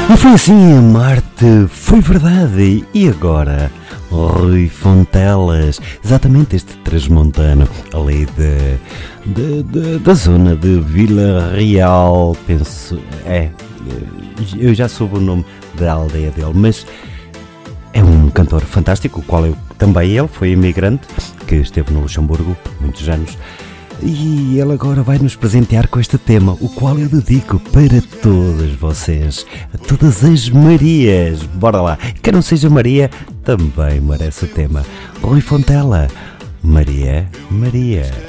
E foi assim, a Marte foi verdade. E agora, Rui Fontelas, exatamente este transmontano, ali da zona de Vila Real, penso, eu já soube o nome da aldeia dele, mas é um cantor fantástico, o qual eu também ele foi imigrante, que esteve no Luxemburgo muitos anos. E ele agora vai nos presentear com este tema, o qual eu dedico para todas vocês, a todas as Marias. Bora lá, quem não seja Maria, também merece o tema. Rui Fontela, Maria, Maria.